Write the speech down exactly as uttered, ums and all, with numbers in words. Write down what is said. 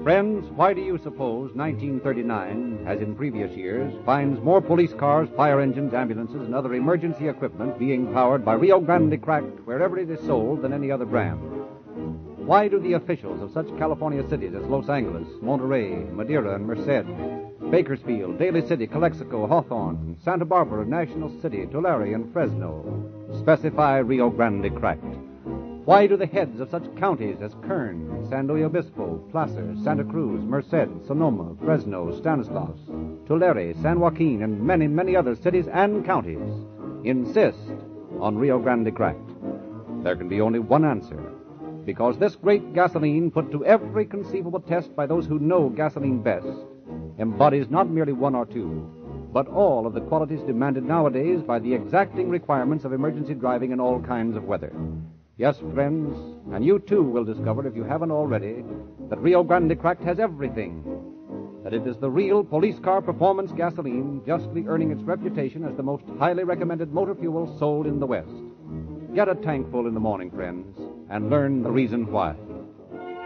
Friends, why do you suppose nineteen thirty-nine, as in previous years, finds more police cars, fire engines, ambulances, and other emergency equipment being powered by Rio Grande Cracked wherever it is sold than any other brand? Why do the officials of such California cities as Los Angeles, Monterey, Madeira, and Merced, Bakersfield, Daly City, Calexico, Hawthorne, Santa Barbara, National City, Tulare, and Fresno specify Rio Grande Cracked? Why do the heads of such counties as Kern, San Luis Obispo, Placer, Santa Cruz, Merced, Sonoma, Fresno, Stanislaus, Tulare, San Joaquin, and many, many other cities and counties insist on Rio Grande Cracked? There can be only one answer. Because this great gasoline, put to every conceivable test by those who know gasoline best, embodies not merely one or two, but all of the qualities demanded nowadays by the exacting requirements of emergency driving in all kinds of weather. Yes, friends, and you too will discover, if you haven't already, that Rio Grande Cracked has everything. That it is the real police car performance gasoline, justly earning its reputation as the most highly recommended motor fuel sold in the West. Get a tankful in the morning, friends, and learn the reason why.